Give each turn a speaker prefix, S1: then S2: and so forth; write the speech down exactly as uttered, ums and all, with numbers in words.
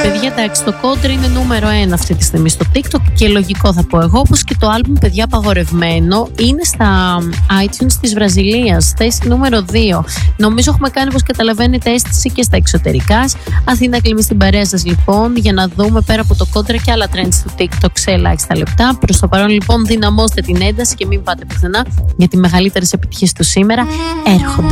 S1: παιδιά, εντάξει, το Country είναι νούμερο ένα αυτή τη στιγμή στο TikTok και λογικό θα πω εγώ, όπως και το άλμπουμ, παιδιά, απαγορευμένο, είναι στα iTunes της Βραζιλίας, θέση νούμερο δύο. Νομίζω έχουμε κάνει, όπως καταλαβαίνετε, αίσθηση και στα εξωτερικά. Αθήνα Κλίμη στην παρέα σας, λοιπόν, για να δούμε πέρα από το Country και άλλα trends του TikTok σε ελάχιστα λεπτά. Προς το παρόν, λοιπόν, δυναμώστε την ένταση και μην πάτε πουθενά, γιατί οι μεγαλύτερες επιτυχίες του σήμερα έρχονται.